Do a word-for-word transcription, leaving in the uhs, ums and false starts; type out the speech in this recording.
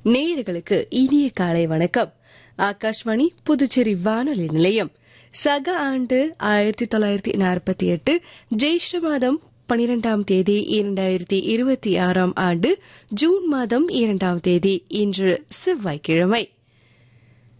நேயர்களுக்கு இனிய காலை வணக்கம். ஆகாஷ்வாணி புதுச்சேரி வானொலி நிலையம். சக ஆண்டு ஆயிரத்தி தொள்ளாயிரத்தி நாற்பத்தி எட்டு ஜெயிஷ்ட மாதம் பனிரெண்டாம் தேதி இரண்டாயிரத்தி இருபத்தி ஆறாம் ஆண்டு ஜூன் மாதம் இரண்டாம் தேதி இன்று செவ்வாய்க்கிழமை.